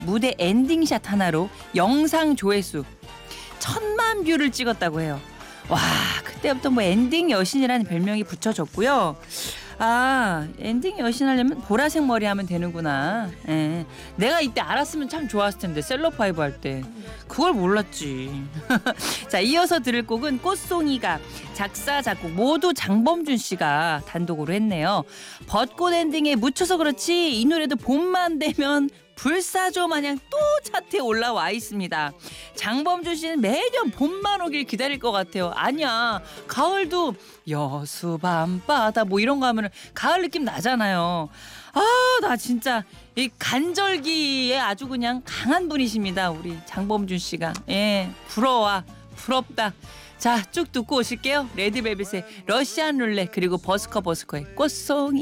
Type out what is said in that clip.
무대 엔딩샷 하나로 영상 조회수 1000만 뷰를 찍었다고 해요. 와, 그때부터 뭐 엔딩 여신이라는 별명이 붙여졌고요. 아, 엔딩 여신 하려면 보라색 머리 하면 되는구나. 예. 내가 이때 알았으면 참 좋았을 텐데, 셀럽파이브 할 때. 그걸 몰랐지. 자, 이어서 들을 곡은 꽃송이가 작사, 작곡 모두 장범준 씨가 단독으로 했네요. 벚꽃 엔딩에 묻혀서 그렇지 이 노래도 봄만 되면 불사조 마냥 또 차트에 올라와 있습니다. 장범준 씨는 매년 봄만 오길 기다릴 것 같아요. 아니야, 가을도 여수 밤바다 뭐 이런 거 하면 가을 느낌 나잖아요. 아, 나 진짜 이 간절기에 아주 그냥 강한 분이십니다. 우리 장범준 씨가. 예, 부러워, 부럽다. 자, 쭉 듣고 오실게요. 레드벨벳의 러시안 룰렛, 그리고 버스커의 꽃송이.